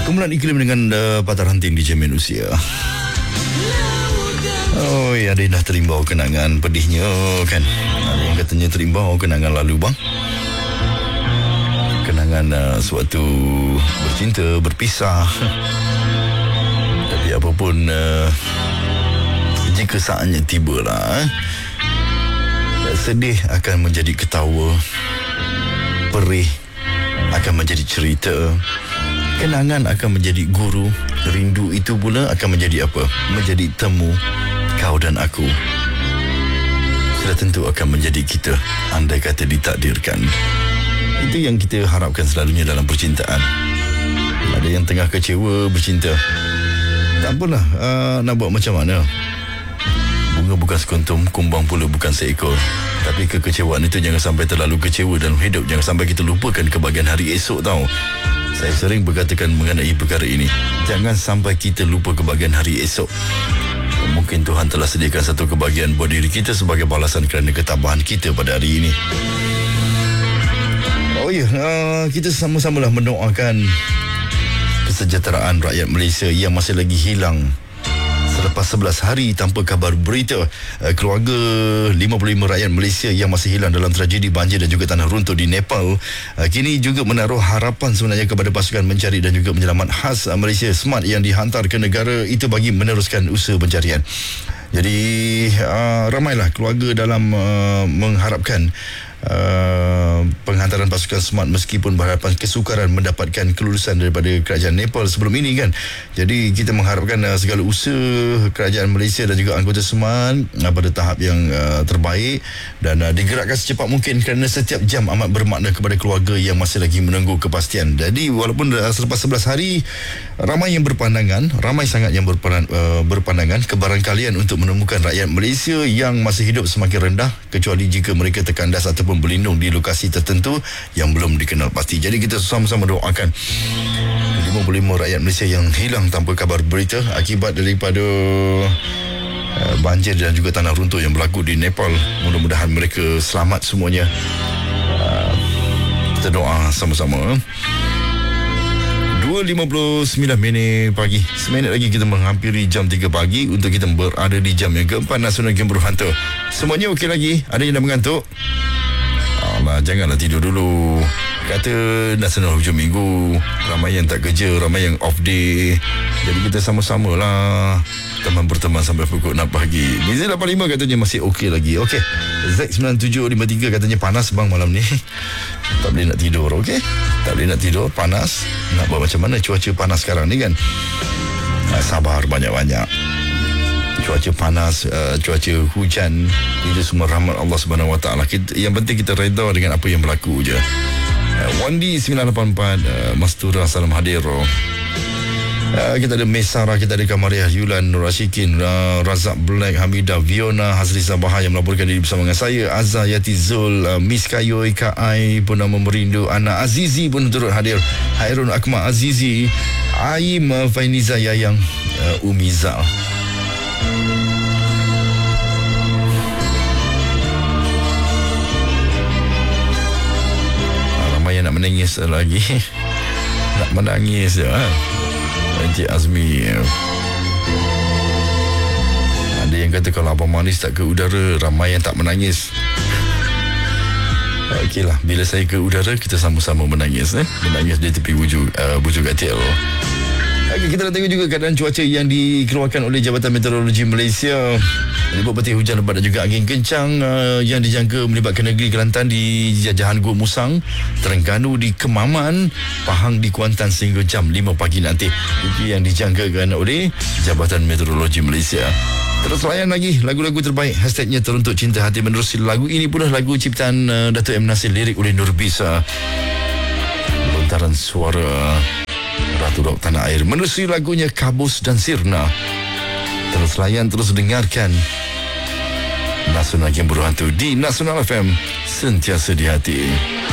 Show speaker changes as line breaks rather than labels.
Kumpulan iklim dengan patah ranting di cermin usia. Oh, ya, ada yang dah terimbau kenangan pedihnya kan. Ada yang katanya terimbau kenangan lalu bang. Kenangan sewaktu bercinta, berpisah. Tapi apapun, jika saatnya tibalah, sedih akan menjadi ketawa, perih akan menjadi cerita, kenangan akan menjadi guru, rindu itu pula akan menjadi apa? Menjadi temu kau dan aku. Sudah tentu akan menjadi kita, andai kata ditakdirkan. Itu yang kita harapkan selalunya dalam percintaan. Ada yang tengah kecewa bercinta, tak apalah, nak buat macam mana? Bunga bukan sekuntum, kumbang pula bukan seekor. Tapi kekecewaan itu jangan sampai terlalu kecewa dalam hidup. Jangan sampai kita lupakan kebahagiaan hari esok tau. Saya sering berkatakan mengenai perkara ini. Jangan sampai kita lupa kebahagiaan hari esok. Mungkin Tuhan telah sediakan satu kebahagiaan buat diri kita sebagai balasan kerana ketabahan kita pada hari ini. Oh ya, kita sama-samalah mendoakan kesejahteraan rakyat Malaysia yang masih lagi hilang. Selepas 11 hari tanpa kabar berita, keluarga 55 rakyat Malaysia yang masih hilang dalam tragedi banjir dan juga tanah runtuh di Nepal kini juga menaruh harapan sebenarnya kepada pasukan mencari dan juga penyelamat khas Malaysia SMART yang dihantar ke negara itu bagi meneruskan usaha pencarian. Jadi ramailah keluarga dalam mengharapkan penghantaran pasukan SMART meskipun berhadapan kesukaran mendapatkan kelulusan daripada kerajaan Nepal sebelum ini kan. Jadi kita mengharapkan segala usaha kerajaan Malaysia dan juga anggota SMART pada tahap yang terbaik dan digerakkan secepat mungkin kerana setiap jam amat bermakna kepada keluarga yang masih lagi menunggu kepastian. Jadi walaupun selepas 11 hari ramai yang berpandangan, ramai sangat yang berpandangan kebarangkalian untuk menemukan rakyat Malaysia yang masih hidup semakin rendah kecuali jika mereka terkandas ataupun berlindung di lokasi tertentu yang belum dikenal pasti. Jadi kita sama-sama doakan 55 rakyat Malaysia yang hilang tanpa kabar berita akibat daripada banjir dan juga tanah runtuh yang berlaku di Nepal. Mudah-mudahan mereka selamat semuanya. Kita doa sama-sama. 2.59 pagi. Seminit lagi kita menghampiri jam 3 pagi untuk kita berada di jam yang keempat Nasional Game Berhantu. Semuanya okey lagi? Ada yang dah mengantuk? Alah, janganlah tidur dulu. Kata Nasional hujung minggu, ramai yang tak kerja, ramai yang off day. Jadi kita sama-sama lah teman berteman sampai pukul 6 pagi. Mizi 85 katanya masih okey lagi. Okey. Z9753 katanya panas bang malam ni. Tak boleh nak tidur, okey? Tak boleh nak tidur, panas. Nak buat macam mana cuaca panas sekarang ni kan? Sabar banyak-banyak. Cuaca panas, cuaca hujan, itu semua rahmat Allah Subhanahu Wa Taala. Yang penting kita redha dengan apa yang berlaku je. Wandi 984, Mastura salam hadir. Kita ada Mesara, kita ada Kamariah, Yulan, Nur Ashikin, Razak Black, Hamidah, Viona, Hazri Sabaha yang melaporkan diri bersama dengan saya, Azza Yati Zul, Miss Kayoy, Kak Ai, Purnama Merindu, Ana Azizi pun turut hadir, Hairun Akmal Azizi, Aim Fainiza Yayang, Umiza. Ramai yang nak menangis lagi. Nak menangis je Encik Azmi. Ada yang kata kalau abang manis tak ke udara, ramai yang tak menangis. Okeylah, bila saya ke udara kita sama-sama menangis menangis di tepi bujur katil. Okey, kita nak tengok juga keadaan cuaca yang dikeluarkan oleh Jabatan Meteorologi Malaysia. Melibat petir hujan lebat dan juga angin kencang yang dijangka melibatkan negeri Kelantan di Jajahan Gua Musang, Terengganu di Kemaman, Pahang di Kuantan sehingga jam 5 pagi nanti. Itu yang dijangkakan oleh Jabatan Meteorologi Malaysia. Terus layan lagi lagu-lagu terbaik. Hashtagnya Teruntuk Cinta Hati menerusi. Lagu ini pula lagu ciptaan Dato' M. Nasir, lirik oleh Nur Bisa. Lontaran suara Ratu Rock Tanah Air menerusi lagunya Kabus dan Sirna. Terus layan, terus dengarkan Nasional Game Berhantu di Nasional FM, sentiasa di hati.